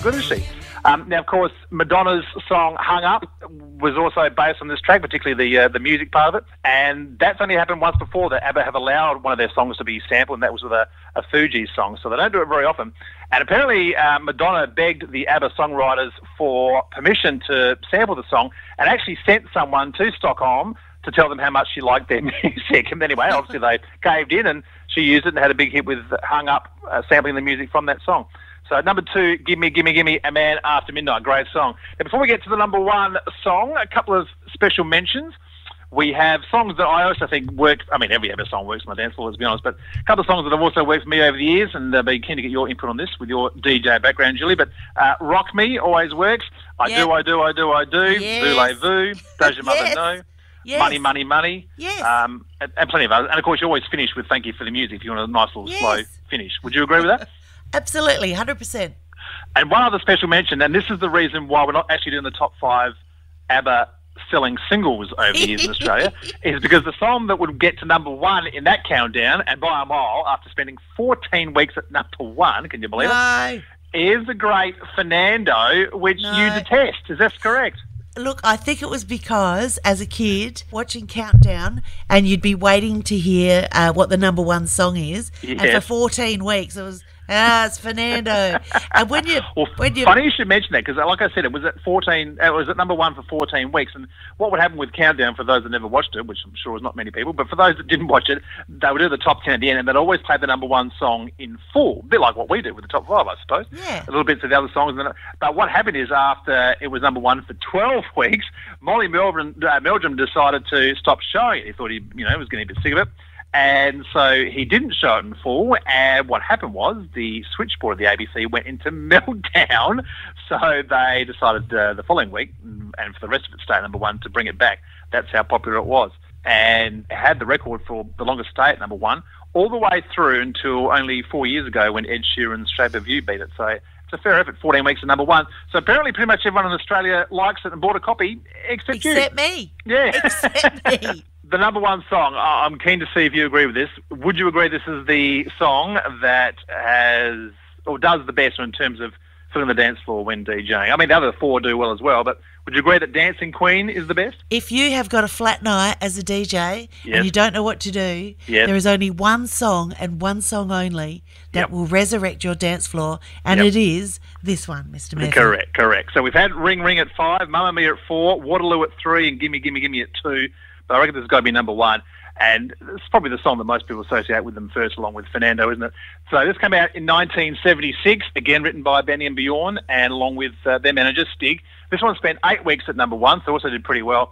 good is she? Now, of course, Madonna's song "Hung Up" was also based on this track, particularly the music part of it. And that's only happened once before that ABBA have allowed one of their songs to be sampled, and that was with a Fugees song. So they don't do it very often. And apparently, Madonna begged the ABBA songwriters for permission to sample the song, and actually sent someone to Stockholm to tell them how much she liked their music. And anyway, obviously they caved in, and she used it and had a big hit with "Hung Up," sampling the music from that song. So number 2, Give Me, Give Me, Give Me, A Man After Midnight. Great song. Now, before we get to the number 1 song, a couple of special mentions. We have songs that I also think work. I mean, every ABBA song works on my dance floor, let's be honest, but a couple of songs that have also worked for me over the years, and I'd be keen to get your input on this with your DJ background, Julie. But Rock Me always works. I Do, I Do, I Do, I Do. Yes. Voulez-vous. Does Your Mother Know? Yes. Money, Money, Money. Yes. And plenty of others. And, of course, you always finish with Thank You for the Music if you want a nice little slow finish. Would you agree with that? Absolutely, 100%. And one other special mention, and this is the reason why we're not actually doing the top 5 ABBA selling singles over the years in Australia, is because the song that would get to number 1 in that countdown, and by a mile, after spending 14 weeks at number 1, can you believe it, is the great Fernando, which you detest. Is that correct? Look, I think it was because, as a kid, watching Countdown, and you'd be waiting to hear what the number 1 song is, and for 14 weeks it was, it's Fernando. And when you... funny you should mention that, because like I said, it was at 14. It was at number 1 for 14 weeks, and what would happen with Countdown, for those that never watched it, which I'm sure was not many people, but for those that didn't watch it, they would do the top 10 at the end, and they'd always play the number 1 song in full, a bit like what we do with the top 5, I suppose. Yeah. A little bit of the other songs. But what happened is, after it was number 1 for 12 weeks, Molly Meldrum decided to stop showing it. He thought he was getting a bit sick of it. And so he didn't show it in full, and what happened was the switchboard of the ABC went into meltdown, so they decided the following week, and for the rest of it stay at number 1, to bring it back. That's how popular it was. And it had the record for the longest stay at number 1, all the way through until only 4 years ago when Ed Sheeran's Shape of You beat it. So it's a fair effort, 14 weeks at number 1. So apparently pretty much everyone in Australia likes it and bought a copy, except you. Except me. Yeah. Except me. The number 1 song, I'm keen to see if you agree with this. Would you agree this is the song that has, or does the best in terms of filling the dance floor when DJing? I mean, the other 4 do well as well, but would you agree that Dancing Queen is the best? If you have got a flat night as a DJ and you don't know what to do, there is only one song and one song only that will resurrect your dance floor, and it is this one, Mr. Murphy. Correct. So we've had Ring Ring at 5, Mamma Mia at 4, Waterloo at 3, and Gimme Gimme Gimme at 2. But I reckon this has got to be number 1. And it's probably the song that most people associate with them first, along with Fernando, isn't it? So this came out in 1976, again written by Benny and Bjorn, and along with their manager, Stig. This one spent 8 weeks at number 1, so also did pretty well,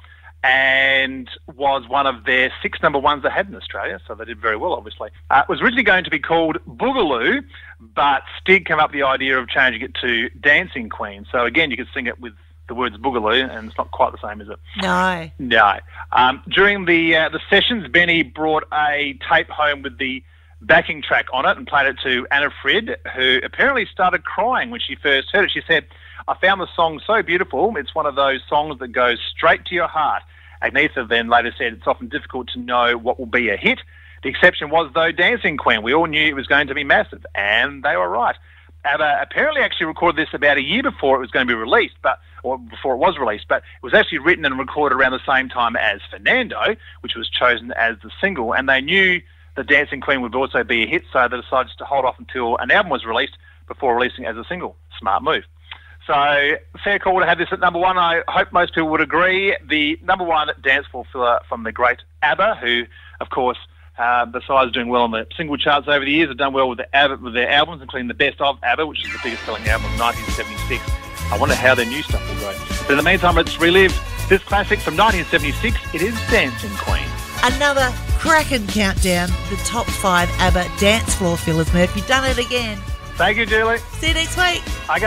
and was one of their 6 number 1s they had in Australia, so they did very well, obviously. It was originally going to be called Boogaloo, but Stig came up with the idea of changing it to Dancing Queen. So again, you could sing it with the words Boogaloo, and it's not quite the same, is it? No. During the sessions, Benny brought a tape home with the backing track on it and played it to Anna Frid, who apparently started crying when she first heard it. She said, "I found the song so beautiful. It's one of those songs that goes straight to your heart." Agnetha then later said, "It's often difficult to know what will be a hit. The exception was, though, Dancing Queen. We all knew it was going to be massive," and they were right. ABBA apparently actually recorded this about a year before it was going to be released, or before it was released, but it was actually written and recorded around the same time as Fernando, which was chosen as the single, and they knew that Dancing Queen would also be a hit, so they decided to hold off until an album was released before releasing it as a single. Smart move. So, fair call to have this at number 1. I hope most people would agree. The number 1 dance floor filler from the great ABBA, who, of course, besides doing well on the single charts over the years, have done well with their albums, including the Best of ABBA, which is the biggest selling album of 1976. I wonder how their new stuff will go. But in the meantime, let's relive this classic from 1976. It is Dancing Queen. Another cracking countdown, the top 5 ABBA dance floor fillers, Murph. You've done it again. Thank you, Julie. See you next week.